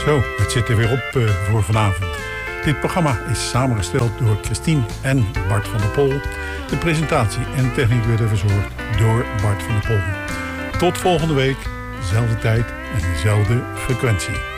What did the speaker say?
Zo, het zit er weer op voor vanavond. Dit programma is samengesteld door Christine en Bart van der Pol. De presentatie en techniek werden verzorgd door Bart van der Pol. Tot volgende week, dezelfde tijd en dezelfde frequentie.